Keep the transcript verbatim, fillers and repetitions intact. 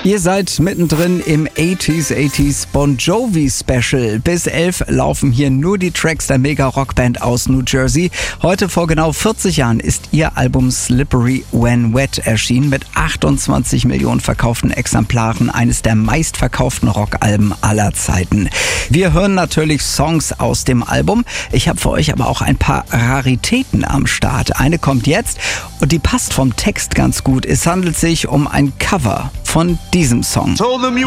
Ihr seid mittendrin im achtziger achtziger Bon Jovi Special. Bis elf laufen hier nur die Tracks der Mega-Rockband aus New Jersey. Heute vor genau vierzig Jahren ist ihr Album Slippery When Wet erschienen mit achtundzwanzig Millionen verkauften Exemplaren, eines der meistverkauften Rockalben aller Zeiten. Wir hören natürlich Songs aus dem Album. Ich habe für euch aber auch ein paar Raritäten am Start. Eine kommt jetzt und die passt vom Text ganz gut. Es handelt sich um ein Cover von diesem Song.